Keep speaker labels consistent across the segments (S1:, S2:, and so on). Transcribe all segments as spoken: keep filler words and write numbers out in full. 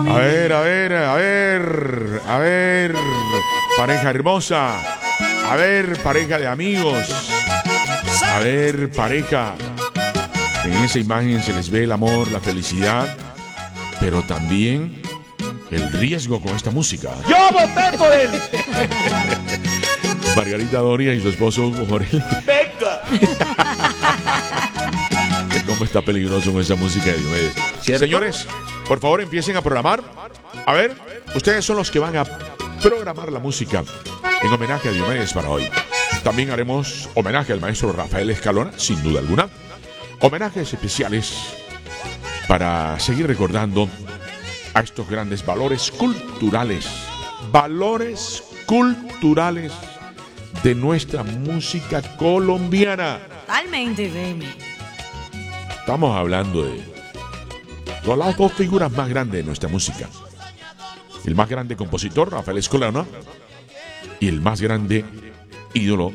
S1: A ver, a ver, a ver, a ver, pareja hermosa, a ver, pareja de amigos, a ver, pareja. En esa imagen se les ve el amor, la felicidad, pero también el riesgo con esta música.
S2: ¡Yo voté por él!
S1: Margarita Doria y su esposo Jorge.
S2: ¡Venga!
S1: ¿Cómo está peligroso con esa música de Diomedes? ¿Cierto? Señores, por favor empiecen a programar. A ver, ustedes son los que van a programar la música en homenaje a Diomedes para hoy. También haremos homenaje al maestro Rafael Escalona, sin duda alguna. Homenajes especiales para seguir recordando a estos grandes valores culturales. Valores culturales de nuestra música colombiana.
S3: Totalmente, Remy.
S1: Estamos hablando de las dos figuras más grandes de nuestra música. El más grande compositor, Rafael Escolano, y el más grande ídolo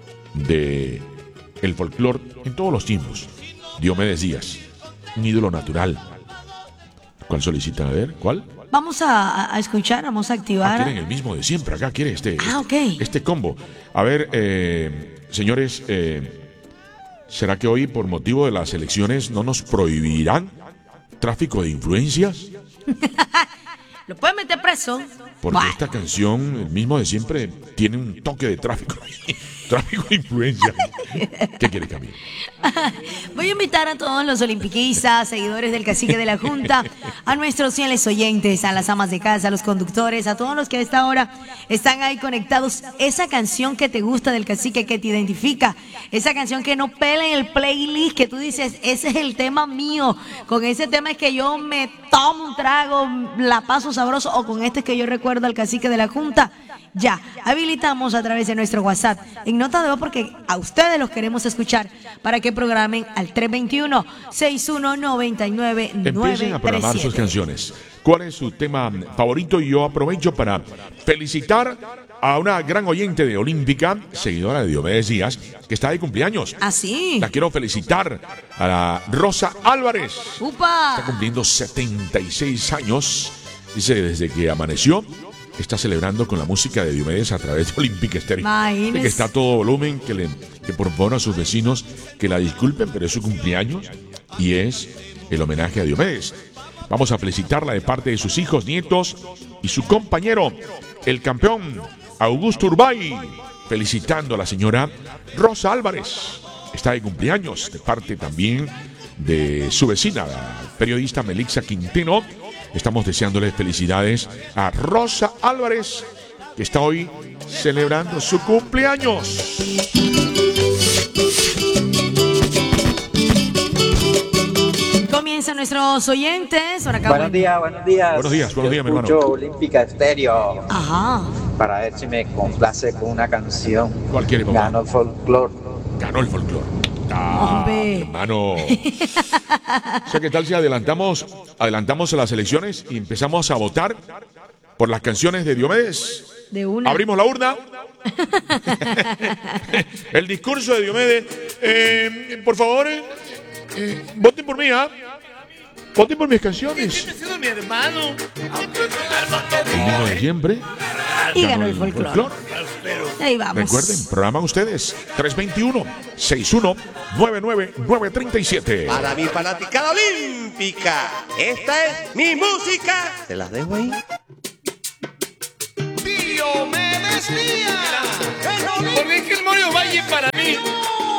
S1: de el folclore en todos los tiempos, Diomedes Díaz, un ídolo natural. ¿Cuál solicitan? A ver, ¿cuál?
S3: Vamos a, a escuchar, vamos a activar.
S1: Ah, quieren el mismo de siempre, acá quiere este,
S3: ah, ok.
S1: este, este combo. A ver, eh, señores, eh, ¿será que hoy por motivo de las elecciones no nos prohibirán tráfico de influencias?
S3: Lo pueden meter preso.
S1: Porque bueno, esta canción, el mismo de siempre, tiene un toque de tráfico. Tráfico de influencia. ¿Qué quiere cambiar?
S3: Voy a invitar a todos los olimpiquistas, seguidores del Cacique de la Junta, a nuestros fieles oyentes, a las amas de casa, a los conductores, a todos los que a esta hora están ahí conectados. Esa canción que te gusta del Cacique, que te identifica, esa canción que no pela en el playlist, que tú dices, ese es el tema mío, con ese tema es que yo me tomo un trago, la paso sabroso, o con este es que yo recuerdo al Cacique de la Junta. Ya, habilitamos a través de nuestro WhatsApp en nota de voz porque a ustedes los queremos escuchar para que programen al tres dos uno, seis uno nueve nueve, nueve tres siete.
S1: Empiecen a programar sus canciones. ¿Cuál es su tema favorito? Y yo aprovecho para felicitar a una gran oyente de Olímpica, seguidora de Diomedes Díaz, que está de cumpleaños.
S3: ¿Ah, sí?
S1: La quiero felicitar a la Rosa Álvarez.
S3: ¡Upa!
S1: Está cumpliendo setenta y seis años. Dice, desde que amaneció está celebrando con la música de Diomedes a través de Olímpica Estéreo. Que está a todo volumen, que, le, que por favor a sus vecinos que la disculpen, pero es su cumpleaños y es el homenaje a Diomedes. Vamos a felicitarla de parte de sus hijos, nietos y su compañero, el campeón Augusto Urbay, felicitando a la señora Rosa Álvarez. Está de cumpleaños, de parte también de su vecina, la periodista Melixa Quinteno. Estamos deseándole felicidades a Rosa Álvarez, que está hoy celebrando su cumpleaños.
S3: Comienzan nuestros oyentes. Ahora
S4: buenos días, buenos días.
S1: Buenos días, buenos días, mi hermano.
S4: Escucho Olímpica Estéreo.
S3: Ajá.
S4: Para ver si me complace con una canción.
S1: ¿Cuál quiere, papá?
S4: Ganó el folclore.
S1: Ganó el folclore. Ah, hermano. O sea, ¿qué tal si adelantamos, adelantamos a las elecciones y empezamos a votar por las canciones de Diomedes?
S3: De una.
S1: Abrimos la urna. El discurso de Diomedes. Eh, por favor, eh, eh, voten por mí, ¿ah? ¿eh? Voten por mis canciones.
S2: Siempre ha sido mi hermano.
S1: El mismo de siempre.
S3: Y ganó el folclore. Ahí vamos.
S1: Recuerden, programan ustedes tres dos uno, seis uno nueve nueve, nueve tres siete.
S2: Para mi fanaticada olímpica, esta es mi música. ¿Se las dejo ahí? Diomedes Díaz. Porque es que el Morio Valle para mí